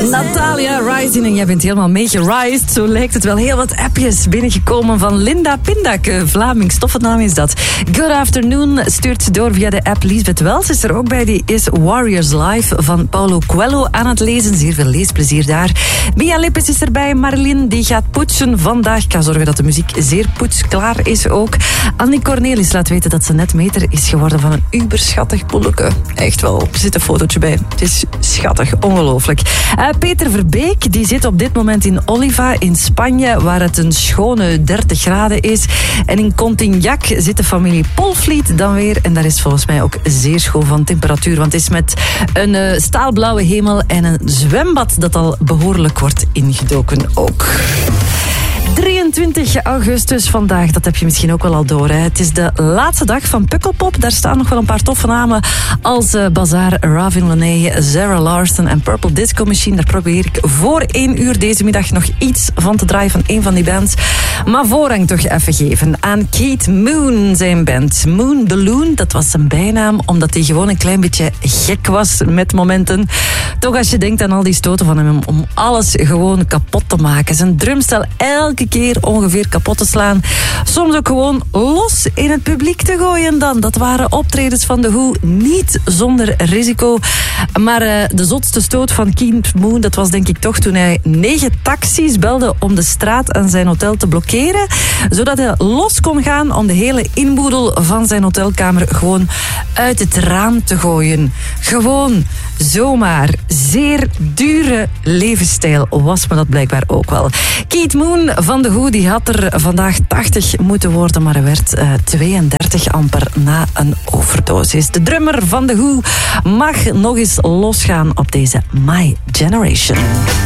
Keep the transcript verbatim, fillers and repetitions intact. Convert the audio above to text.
Natalia Rising en jij bent helemaal meegerised. Zo lijkt het wel. Heel wat appjes binnengekomen van Linda Pindak. Vlamings, toffe naam is dat. Good afternoon stuurt ze door via de app. Lisbeth Wels is er ook bij. Die is Warriors Live van Paulo Coelho aan het lezen. Zeer veel leesplezier daar. Mia Lippes is erbij. Marlien die gaat poetsen vandaag. Ik ga zorgen dat de muziek zeer poetsklaar is ook. Annie Cornelis laat weten dat ze net meter is geworden van een uberschattig bolleke. Echt wel. Er zit een fotootje bij. Het is schattig. Ongelooflijk. Uh, Peter Verbeek die zit op dit moment in Oliva in Spanje, waar het een schone dertig graden is. En in Contignac zit de familie Polvliet dan weer. En daar is volgens mij ook zeer schoon van temperatuur. Want het is met een uh, staalblauwe hemel en een zwembad dat al behoorlijk wordt ingedoken ook. drieëntwintig augustus vandaag, dat heb je misschien ook wel al door. Hè. Het is de laatste dag van Pukkelpop. Daar staan nog wel een paar toffe namen als uh, Bazaar, Ravin Lené, Zara Larsson en Purple Disco Machine. Daar probeer ik voor één uur deze middag nog iets van te draaien van één van die bands. Maar voorrang toch even geven aan Keith Moon, zijn band. Moon Balloon, dat was zijn bijnaam, omdat hij gewoon een klein beetje gek was met momenten. Toch als je denkt aan al die stoten van hem om alles gewoon kapot te maken. Zijn drumstel elke keer ongeveer kapot te slaan. Soms ook gewoon los in het publiek te gooien dan. Dat waren optredens van The Who niet zonder risico. Maar uh, de zotste stoot van Keith Moon, dat was denk ik toch toen hij negen taxis belde om de straat aan zijn hotel te blokkeren, zodat hij los kon gaan om de hele inboedel van zijn hotelkamer gewoon uit het raam te gooien. Gewoon, zomaar. Zeer dure levensstijl was me dat blijkbaar ook wel. Keith Moon van The Who, die had er vandaag tachtig moeten worden, maar hij werd uh, tweeëndertig amper na een overdosis. De drummer van The Who mag nog eens losgaan op deze My Generation.